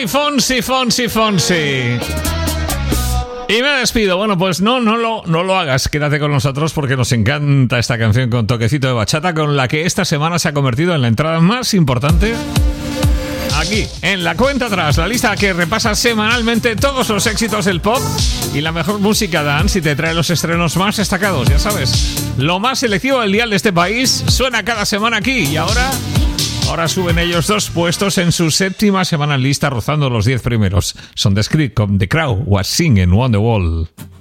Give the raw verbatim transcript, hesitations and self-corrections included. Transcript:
Fonsi, Fonsi, Fonsi, Fonsi. Y me despido. Bueno, pues no, no lo, no lo hagas. Quédate con nosotros porque nos encanta esta canción con toquecito de bachata, con la que esta semana se ha convertido en la entrada más importante aquí, en la cuenta atrás, la lista que repasa semanalmente todos los éxitos del pop y la mejor música dance y te trae los estrenos más destacados. Ya sabes, lo más selectivo del dial de este país suena cada semana aquí. Y ahora... Ahora suben ellos dos puestos en su séptima semana en lista, rozando los diez primeros. Son The Script con The Crowd Was Singing on the Wall.